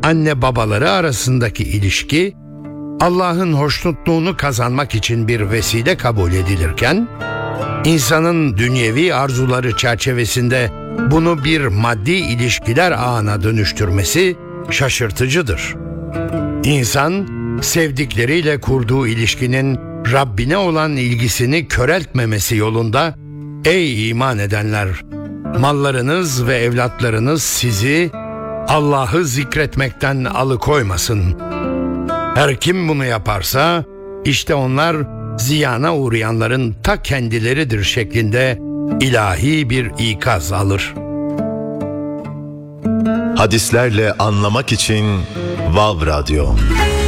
anne babaları arasındaki ilişki Allah'ın hoşnutluğunu kazanmak için bir vesile kabul edilirken, insanın dünyevi arzuları çerçevesinde bunu bir maddi ilişkiler ağına dönüştürmesi şaşırtıcıdır. İnsan, sevdikleriyle kurduğu ilişkinin Rabbine olan ilgisini köreltmemesi yolunda, ey iman edenler, mallarınız ve evlatlarınız sizi Allah'ı zikretmekten alıkoymasın. Her kim bunu yaparsa, işte onlar ziyana uğrayanların ta kendileridir şeklinde ilahi bir ikaz alır. Hadislerle anlamak için Vav Radyo.